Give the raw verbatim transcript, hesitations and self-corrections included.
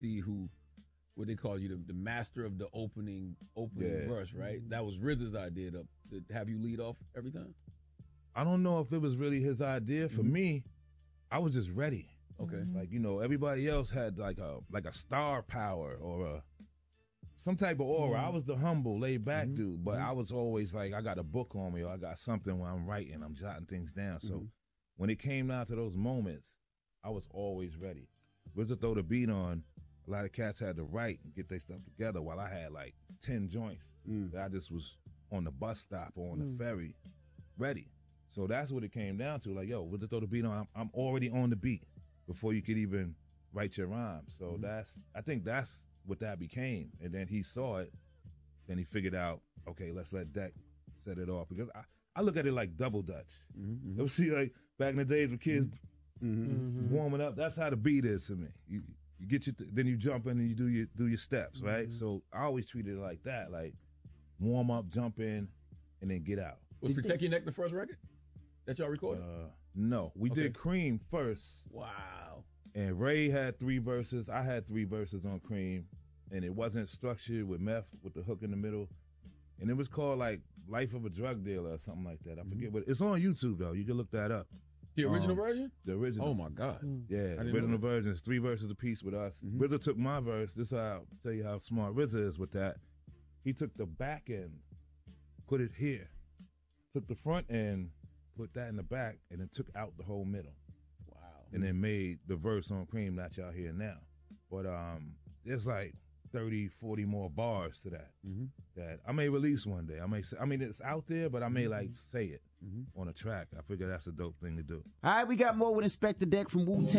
see who, what they call you, the, the master of the opening opening Yeah. verse, right? That was R Z A's idea to, to have you lead off every time. I don't know if it was really his idea. For Mhm. me, I was just ready. Okay. Like, you know, everybody else had like a like a star power or a some type of aura. Mm-hmm. I was the humble, laid back Mhm. dude, but Mhm. I was always like, I got a book on me or I got something where I'm writing, I'm jotting things down. So Mhm. when it came down to those moments, I was always ready. R Z A throw the beat on, a lot of cats had to write and get their stuff together while I had like ten joints Mm. that I just was on the bus stop or on Mm. the ferry ready. So that's what it came down to. Like, yo, R Z A throw the beat on, I'm, I'm already on the beat before you could even write your rhyme. So Mhm. that's, I think that's what that became. And then he saw it, then he figured out, okay, let's let Deck set it off. Because I, I look at it like double dutch. Mm-hmm. You ever see, like, back in the days when kids Mm-hmm. Mhm. warming up, that's how the beat is to me. You you get your, th- then you jump in and you do your do your steps, right? Mhm. So I always treated it like that, like warm up, jump in, and then get out. Was You think- Protect Your Neck the first record that y'all recorded? Uh, no, we Okay. did Cream first, Wow. and Ray had three verses. I had three verses on Cream, and it wasn't structured with meth with the hook in the middle, and it was called like Life of a Drug Dealer or something like that. I forget what. It's on YouTube though. You can look that up. The original Um, version? The original. Oh my God. Mm. Yeah, I the didn't know original that. version is three verses apiece with us. Mhm. R Z A took my verse. This is how I'll tell you how smart R Z A is with that. He took the back end, put it here. Took the front end, put that in the back, and then took out the whole middle. Wow. And then made the verse on Cream that y'all hear now. But um, there's like thirty, forty more bars to that Mm-hmm. that I may release one day. I may say, I mean, it's out there, but I may like say it Mm-hmm. on a track. I figure that's a dope thing to do. All right, we got more with Inspector Deck from Wu-Tang.